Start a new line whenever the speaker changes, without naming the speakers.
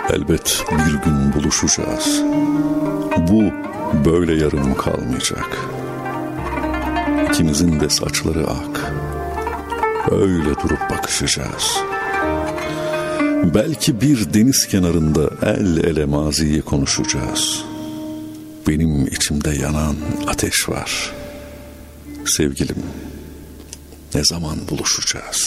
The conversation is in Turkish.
Elbet bir gün buluşacağız. Bu böyle yarım kalmayacak. İkimizin de saçları ak. Öyle durup bakışacağız. Belki bir deniz kenarında el ele maziyi konuşacağız. Benim içimde yanan ateş var. Sevgilim, ne zaman buluşacağız?